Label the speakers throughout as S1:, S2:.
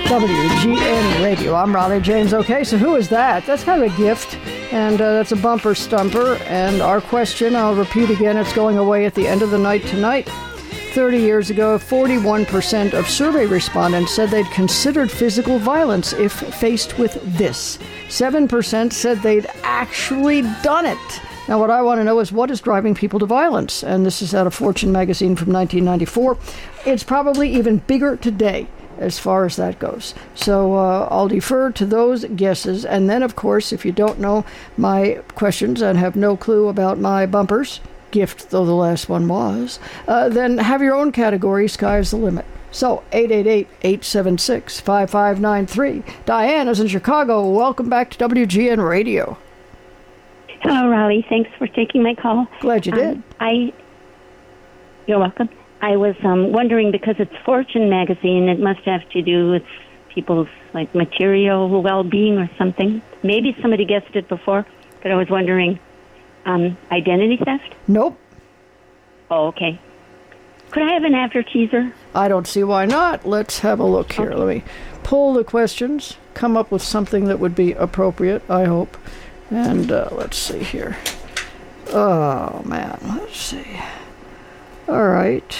S1: WGN Radio. I'm Raleigh James. Okay, so who is that? That's kind of a gift, and that's a bumper stumper. And our question, I'll repeat again, it's going away at the end of the night tonight. 30 years ago, 41% of survey respondents said they'd considered physical violence if faced with this. 7% said they'd actually done it. Now, what I want to know is what is driving people to violence? And this is out of Fortune magazine from 1994. It's probably even bigger today as far as that goes. So I'll defer to those guesses. And then, of course, if you don't know my questions and have no clue about my bumpers, gift though the last one was, then have your own category. Sky's the limit. So 888-876-5593. Diane is in Chicago. Welcome back to WGN Radio.
S2: Hello, Raleigh. Thanks for taking my call.
S1: Glad you did.
S2: You're welcome. I was wondering, because it's Fortune magazine, it must have to do with people's material well-being or something. Maybe somebody guessed it before, but I was wondering, identity theft?
S1: Nope.
S2: Oh, okay. Could I have an after teaser?
S1: I don't see why not. Let's have a look here. Okay. Let me pull the questions, come up with something that would be appropriate, I hope. And let's see here. Oh, man. Let's see. All right.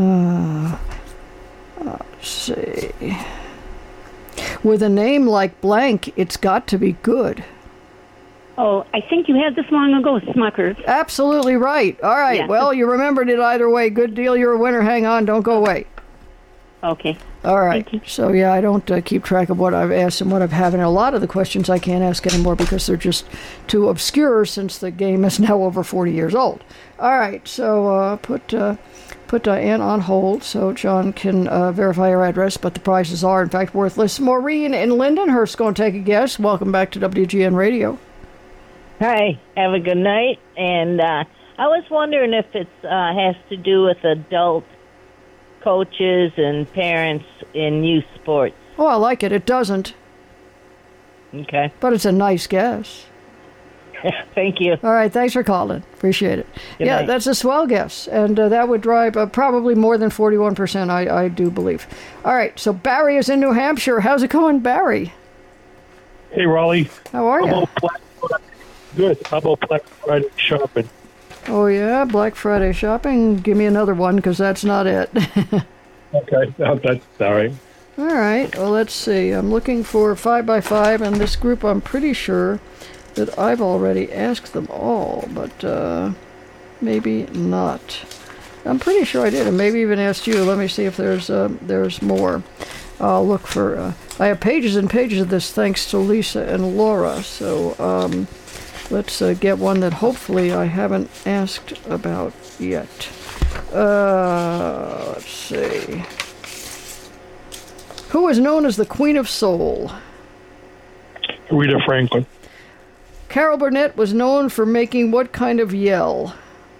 S1: Let's see. With a name like blank, it's got to be good.
S2: Oh, I think you had this long ago, Smuckers.
S1: Absolutely right. All right. Yeah. Well, you remembered it either way. Good deal. You're a winner. Hang on. Don't go away.
S2: Okay.
S1: All right. So, yeah, I don't keep track of what I've asked and what I've had. And a lot of the questions I can't ask anymore because they're just too obscure since the game is now over 40 years old. All right. So put Diane on hold so John can verify her address, but the prizes are, in fact, worthless. Maureen in Lindenhurst going to take a guess. Welcome back to WGN Radio.
S3: Hi. Have a good night. And I was wondering if it has to do with adult coaches and parents in youth sports.
S1: Oh, I like it. It doesn't.
S3: Okay.
S1: But it's a nice guess.
S3: Thank you.
S1: All right. Thanks for calling. Appreciate it.
S3: Good night.
S1: That's a swell guess. And that would drive probably more than 41%, I do believe. All right. So Barry is in New Hampshire. How's it going, Barry?
S4: Hey, Raleigh.
S1: How are you?
S4: Good. How about Black Friday shopping?
S1: Oh, yeah, Black Friday shopping. Give me another one, because that's not it.
S4: Okay, that's all right.
S1: All right, well, let's see. I'm looking for 5x5, and this group, I'm pretty sure that I've already asked them all, but maybe not. I'm pretty sure I did, and maybe even asked you. Let me see if there's more. I'll look for... I have pages and pages of this, thanks to Lisa and Laura, so... let's get one that hopefully I haven't asked about yet. Let's see. Who is known as the Queen of Soul?
S4: Rita Franklin.
S1: Carol Burnett was known for making what kind of yell?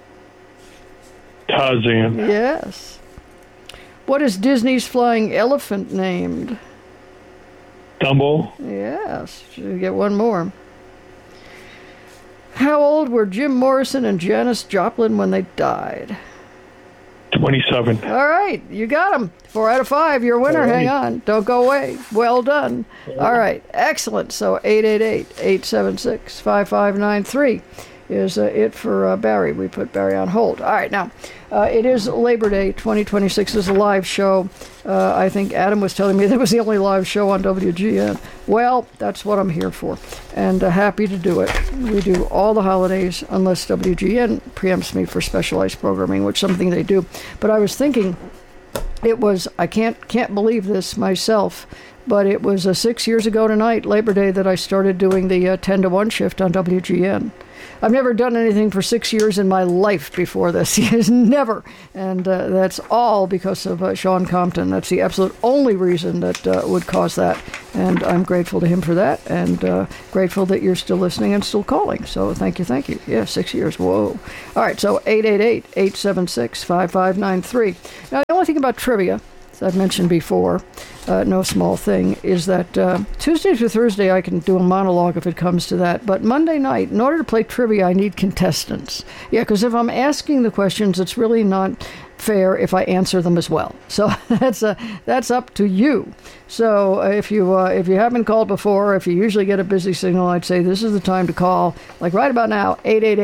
S4: Tarzan.
S1: Yes. What is Disney's flying elephant named?
S4: Dumbo.
S1: Yes. Should get one more. How old were Jim Morrison and Janis Joplin when they died?
S4: 27.
S1: All right, you got them. 4 out of 5. You're a winner. Hang on. Don't go away. Well done. All right, excellent. So 888-876-5593 is it for Barry. We put Barry on hold. All right, now, it is Labor Day 2026. This is a live show. I think Adam was telling me that was the only live show on WGN. Well, that's what I'm here for, and happy to do it. We do all the holidays unless WGN preempts me for specialized programming, which is something they do. But I was thinking, it was, I can't believe this myself, but it was 6 years ago tonight, Labor Day, that I started doing the 10 to 1 shift on WGN. I've never done anything for 6 years in my life before this. Never. And that's all because of Sean Compton. That's the absolute only reason that would cause that. And I'm grateful to him for that, and grateful that you're still listening and still calling. So thank you. Yeah, 6 years. Whoa. All right, so 888-876-5593. Now, the only thing about trivia, as I've mentioned before, no small thing, is that Tuesday through Thursday I can do a monologue if it comes to that. But Monday night, in order to play trivia, I need contestants. Yeah, because if I'm asking the questions, it's really not fair if I answer them as well. So that's up to you. So if you haven't called before, if you usually get a busy signal, I'd say this is the time to call, like right about now,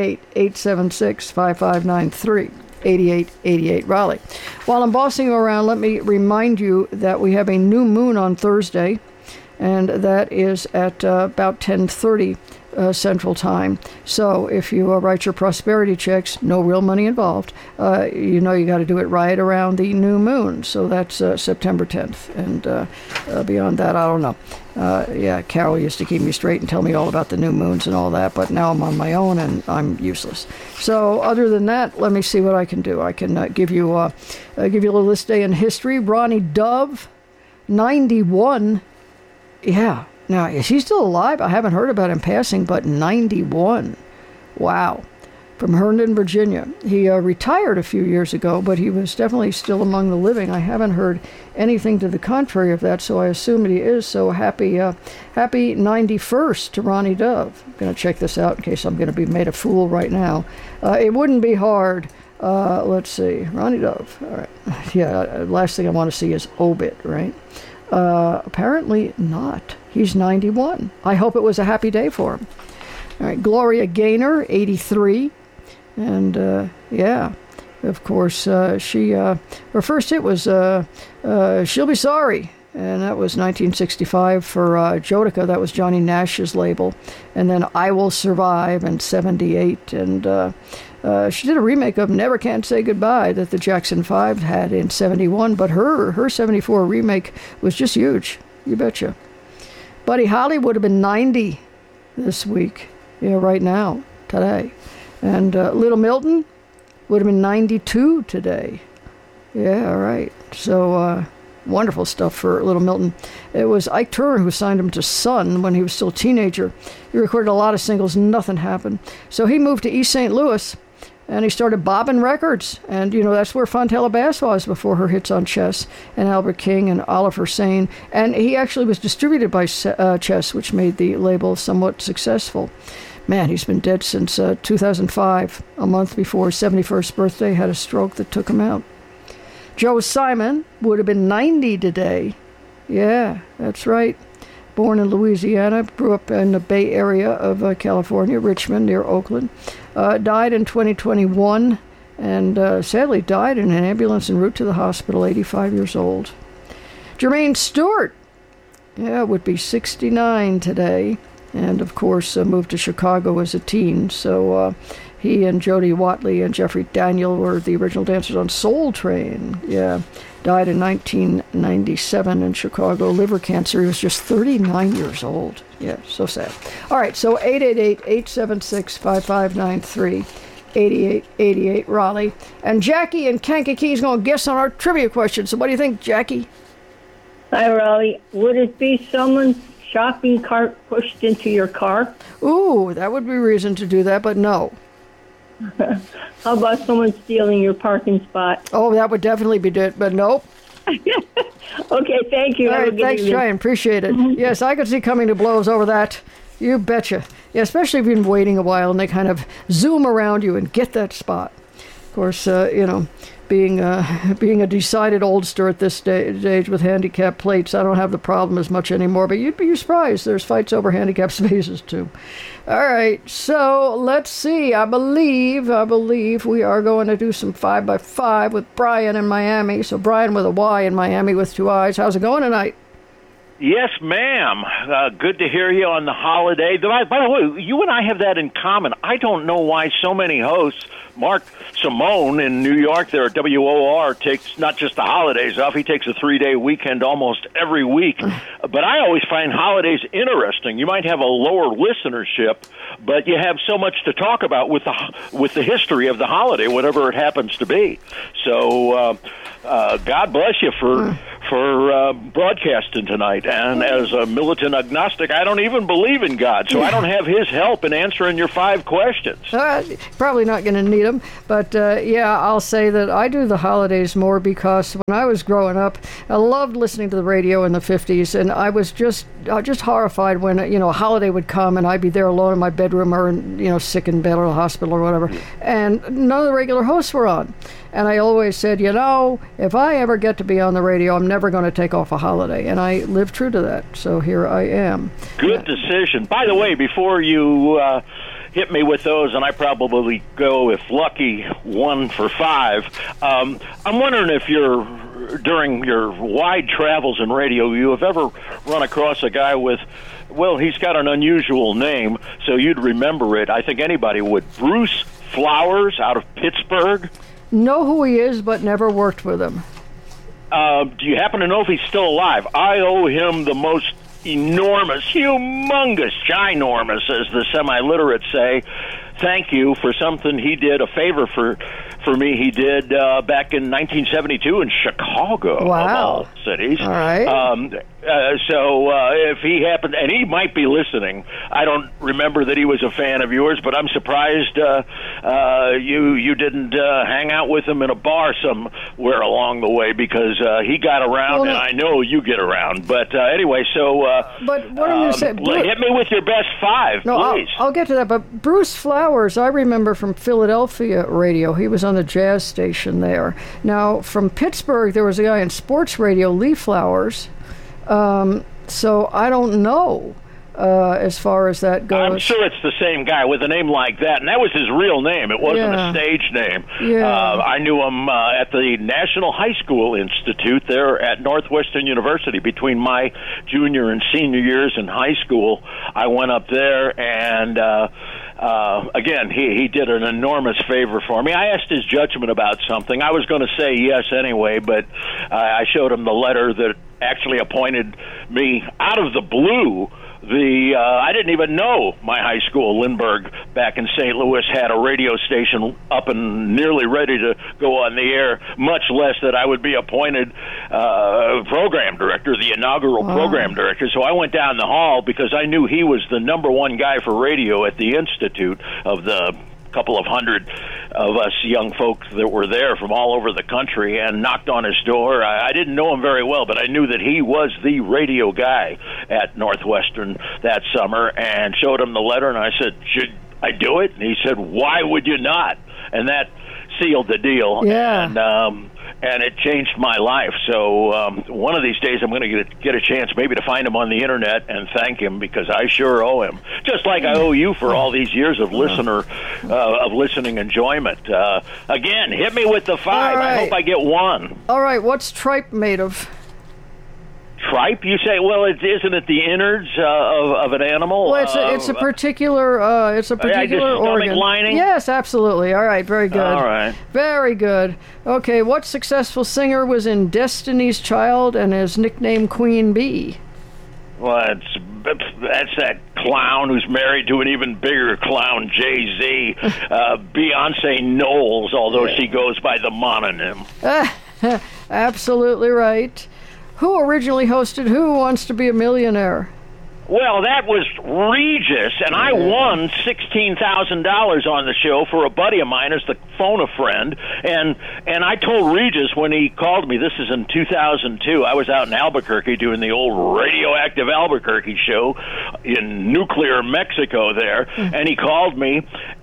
S1: 888-876-5593. 8888 Raleigh. While I'm bossing you around, let me remind you that we have a new moon on Thursday, and that is at about 10:30 Central Time. So if you write your prosperity checks, no real money involved, you got to do it right around the new moon. So that's September 10th. And beyond that, I don't know. Carol used to keep me straight and tell me all about the new moons and all that, but now I'm on my own and I'm useless. So other than that, let me see what I can do. I can give you a little this day in history. Ronnie Dove, 91. Yeah. Now, is he still alive? I haven't heard about him passing, but 91. Wow. From Herndon, Virginia. He retired a few years ago, but he was definitely still among the living. I haven't heard anything to the contrary of that, so I assume he is. So happy 91st to Ronnie Dove. I'm going to check this out in case I'm going to be made a fool right now. It wouldn't be hard. Let's see. Ronnie Dove. All right. Yeah, last thing I want to see is obit, right? Apparently not. He's 91. I hope it was a happy day for him. All right, Gloria Gaynor, 83. And, of course, her first hit was She'll Be Sorry. And that was 1965 for Jodica. That was Johnny Nash's label. And then I Will Survive in 78. And she did a remake of Never Can't Say Goodbye that the Jackson 5 had in 71. But her 74 remake was just huge. You betcha. Buddy Holly would have been 90 this week. Yeah, right now, today. And Little Milton would have been 92 today. Yeah, right. So wonderful stuff for Little Milton. It was Ike Turner who signed him to Sun when he was still a teenager. He recorded a lot of singles, nothing happened. So he moved to East St. Louis, and he started Bobbin Records. And, that's where Fontella Bass was before her hits on Chess and Albert King and Oliver Sane. And he actually was distributed by Chess, which made the label somewhat successful. Man, he's been dead since 2005, a month before his 71st birthday, had a stroke that took him out. Joe Simon would have been 90 today. Yeah, that's right. Born in Louisiana, grew up in the Bay Area of California, Richmond, near Oakland. Died in 2021, and sadly died in an ambulance en route to the hospital, 85 years old. Jermaine Stewart, would be 69 today. And, of course, moved to Chicago as a teen. So he and Jody Watley and Jeffrey Daniel were the original dancers on Soul Train. Yeah, died in 1997 in Chicago. Liver cancer. He was just 39 years old. Yeah, so sad. All right, so 888-876-5593, 8888 Raleigh. And Jackie in Kankakee is going to guess on our trivia question. So what do you think, Jackie?
S5: Hi, Raleigh. Would it be someone's shopping cart pushed into your car?
S1: Ooh, that would be reason to do that, but no.
S5: How about someone stealing your parking spot?
S1: Oh, that would definitely be it, but nope.
S5: Okay, thank you.
S1: All right, thanks, Ryan. Appreciate it. Mm-hmm. Yes, I could see coming to blows over that. You betcha. Yeah, especially if you've been waiting a while and they kind of zoom around you and get that spot. Of course, being a decided oldster at this stage with handicap plates, I don't have the problem as much anymore, but you'd be surprised. There's fights over handicap spaces, too. All right, so let's see. I believe we are going to do some 5x5 with Brian in Miami. So Brian with a Y in Miami with two I's. How's it going tonight?
S6: Yes, ma'am. Good to hear you on the holiday. By the way, you and I have that in common. I don't know why so many hosts, Mark Simone in New York there at WOR, takes not just the holidays off. He takes a 3-day weekend almost every week. But I always find holidays interesting. You might have a lower listenership, but you have so much to talk about with the history of the holiday, whatever it happens to be. So God bless you for broadcasting tonight. And as a militant agnostic, I don't even believe in God, so I don't have his help in answering your 5 questions.
S1: Probably not going to need them, but yeah, I'll say that I do the holidays more because when I was growing up, I loved listening to the radio in the 50s, and I was just horrified when a holiday would come and I'd be there alone in my bedroom or sick in bed or the hospital or whatever, and none of the regular hosts were on. And I always said, if I ever get to be on the radio, I'm never going to take off a holiday. And I live true to that. So here I am.
S6: Good decision. By the way, before you hit me with those, and I probably go, if lucky, 1 for 5, I'm wondering if during your wide travels in radio, you have ever run across a guy with, well, he's got an unusual name, so you'd remember it. I think anybody would. Bruce Flowers out of Pittsburgh.
S1: Know who he is, but never worked with him.
S6: Do you happen to know if he's still alive? I owe him the most enormous, humongous, ginormous, as the semi-literates say, thank you for something he did, a favor for me he did back in 1972 in Chicago,
S1: wow.
S6: of all cities.
S1: All right.
S6: So if he happened, and he might be listening, I don't remember that he was a fan of yours, but I'm surprised you didn't hang out with him in a bar somewhere along the way, because he got around, and I know you get around. But anyway, so
S1: but what I'm going to say,
S6: hit me with your best 5, please.
S1: I'll get to that. But Bruce Flowers, I remember from Philadelphia radio. He was on the jazz station there. Now, from Pittsburgh, there was a guy in sports radio, Lee Flowers. So I don't know as far as that goes.
S6: I'm sure it's the same guy with a name like that, and that was his real name. It wasn't a stage name.
S1: Yeah.
S6: I knew him at the National High School Institute there at Northwestern University. Between my junior and senior years in high school, I went up there, and again, he did an enormous favor for me. I asked his judgment about something. I was going to say yes anyway, but I showed him the letter that actually appointed me out of the blue. I didn't even know my high school, Lindbergh, back in St. Louis, had a radio station up and nearly ready to go on the air, much less that I would be appointed program director, the inaugural program director. So I went down the hall because I knew he was the number one guy for radio at the Institute, of the couple of hundred of us young folks that were there from all over the country, and knocked on his door. I didn't know him very well, but I knew that he was the radio guy at Northwestern that summer, and showed him the letter, and I said, should I do it? And he said, why would you not? And that sealed the deal.
S1: Yeah.
S6: And it changed my life. So one of these days I'm going to get a chance maybe to find him on the internet and thank him, because I sure owe him. Just like I owe you for all these years of listening enjoyment. Again, hit me with the 5.
S1: Right.
S6: I hope I get 1.
S1: All right, what's tripe made of?
S6: Tripe, you say? Well, isn't it the innards of an animal?
S1: Well, it's a particular organ.
S6: Lining?
S1: Yes, absolutely. All right, very good.
S6: All right.
S1: Very good. Okay, what successful singer was in Destiny's Child and is nicknamed Queen Bee?
S6: Well, that's that clown who's married to an even bigger clown, Jay-Z. Beyonce Knowles, although she goes by the mononym.
S1: Absolutely right. Who originally hosted Who Wants to Be a Millionaire?
S6: Well, that was Regis, and I won $16,000 on the show for a buddy of mine as the phone a friend. And I told Regis when he called me, this is in 2002, I was out in Albuquerque doing the old Radioactive Albuquerque show in Nuclear, Mexico there, and he called me,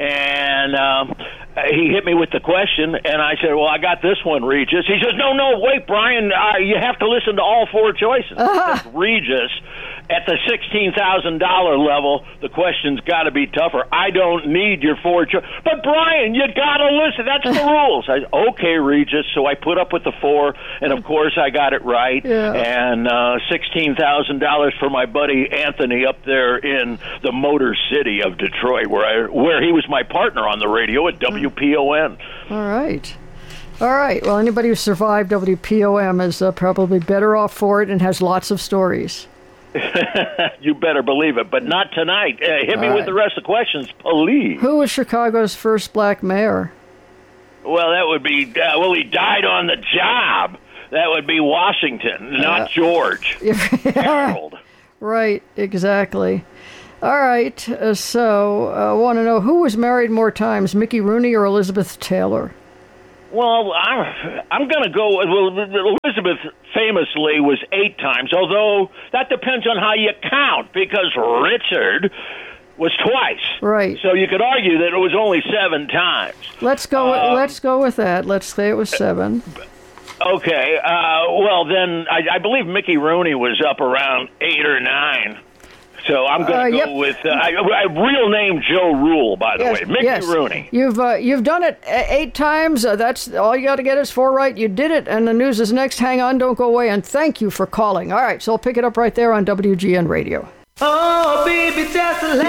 S6: and he hit me with the question, and I said, well, I got this one, Regis. He says, no, wait, Brian, you have to listen to all 4 choices. Regis, at the $16,000 level, the question's got to be tougher. I don't need your 4 choices. But, Brian, you got to listen. That's the rules. I said, okay, Regis. So I put up with the 4, and, of course, I got it right.
S1: Yeah.
S6: And $16,000 for my buddy Anthony up there in the Motor City of Detroit, where he was my partner on the radio at WPON.
S1: All right. Well, anybody who survived WPOM is probably better off for it and has lots of stories.
S6: You better believe it, but not tonight. Hit me with the rest of the questions, please.
S1: Who was Chicago's first black mayor?
S6: Well, that would be, he died on the job. That would be Washington, not George. Harold.
S1: Right, exactly. All right, so I want to know, who was married more times, Mickey Rooney or Elizabeth Taylor?
S6: Well, I'm going to go. Well, Elizabeth famously was 8 times, although that depends on how you count, because Richard was twice.
S1: Right.
S6: So you could argue that it was only 7 times.
S1: Let's go with that. Let's say it was 7.
S6: Okay. Well, then I believe Mickey Rooney was up around 8 or 9. So I'm going to go with real name Joe Rule, by the way, Mickey Rooney.
S1: You've done it 8 times. That's all you got to get is 4 right. You did it, and the news is next. Hang on, don't go away, and thank you for calling. All right, so I'll pick it up right there on WGN Radio.
S7: Oh, baby, just